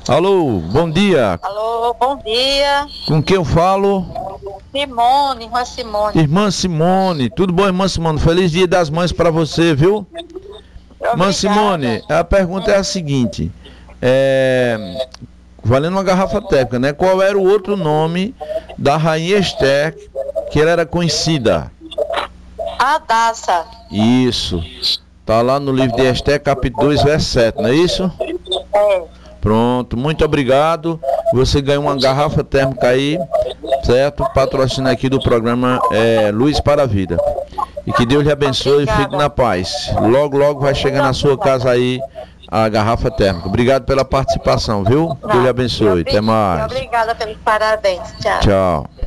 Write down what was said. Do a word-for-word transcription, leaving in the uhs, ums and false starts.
Alô, bom dia. Alô, bom dia. Com quem eu falo? Simone, irmã Simone. Irmã Simone, tudo bom, irmã Simone? Feliz Dia das Mães para você, viu? Obrigada. Irmã Simone, a pergunta é a seguinte, é, valendo uma garrafa térmica, né? Qual era o outro nome da rainha Esther que ela era conhecida? Adassa. Isso. Tá lá no livro de Esther, capítulo dois, verso sete, não é isso? É. Pronto, muito obrigado. Você ganhou uma garrafa térmica aí, certo? Patrocínio aqui do programa é, Luz para a Vida. E que Deus lhe abençoe. Obrigada. E fique na paz. Logo, logo vai chegar na sua casa aí a garrafa térmica. Obrigado pela participação, viu? Deus lhe abençoe. Até mais. Obrigada pelos parabéns. Tchau. Tchau.